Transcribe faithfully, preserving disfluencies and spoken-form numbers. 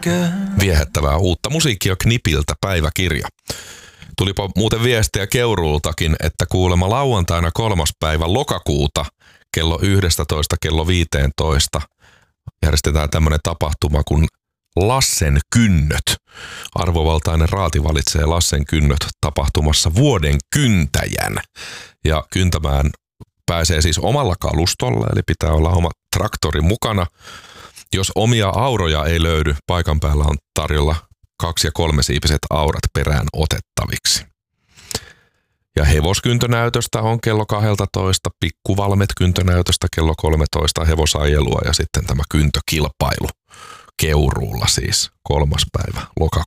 Viehättävää uutta musiikkia Knipiltä päiväkirja. Tulipa muuten viestiä Keuruultakin, että kuulemma lauantaina kolmas päivä lokakuuta kello yksitoista kello viisitoista järjestetään tämmöinen tapahtuma kuin Lassen kynnöt. Arvovaltainen raati valitsee Lassen kynnöt tapahtumassa vuoden kyntäjän. Ja kyntämään pääsee siis omalla kalustolla, eli pitää olla oma traktori mukana. Jos omia auroja ei löydy, paikan päällä on tarjolla kaksi- ja kolmesiipiset aurat perään otettaviksi. Ja hevoskyntönäytöstä on kello kaksitoista, pikkuvalmet-kyntönäytöstä kello kolmetoista, hevosajelua ja sitten tämä kyntökilpailu Keuruulla siis kolmas päivä lokakuuta.